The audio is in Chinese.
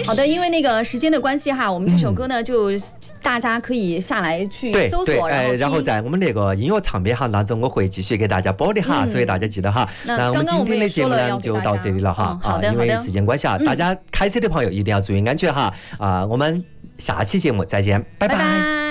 好的，因为那个时间的关系哈，我们这首歌呢就大家可以下来去搜索， 然后在我们那个音乐唱片哈，那中我会继续给大家播的哈，所以大家记得哈。那我们今天的节目呢就到这里了哈，因为时间关系啊，大家开车的朋友一定要注意安全哈。我们下期节目再见，拜拜。